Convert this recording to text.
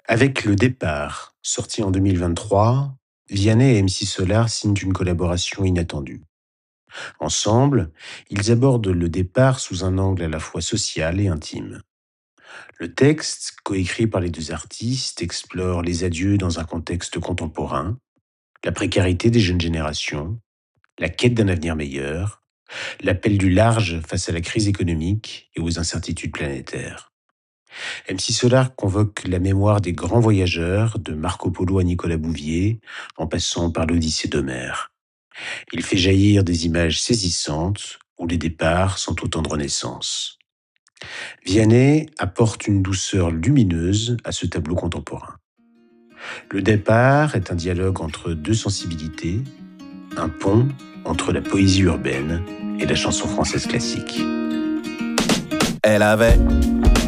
Avec Le Départ, sorti en 2023, Vianney et MC Solar signent une collaboration inattendue. Ensemble, ils abordent le départ sous un angle à la fois social et intime. Le texte, coécrit par les deux artistes, explore les adieux dans un contexte contemporain, la précarité des jeunes générations, la quête d'un avenir meilleur, l'appel du large face à la crise économique et aux incertitudes planétaires. MC Solar convoque la mémoire des grands voyageurs, de Marco Polo à Nicolas Bouvier, en passant par l'Odyssée d'Homère. Il fait jaillir des images saisissantes où les départs sont autant de renaissances. Vianney apporte une douceur lumineuse à ce tableau contemporain. Le départ est un dialogue entre deux sensibilités, un pont entre la poésie urbaine et la chanson française classique. Elle avait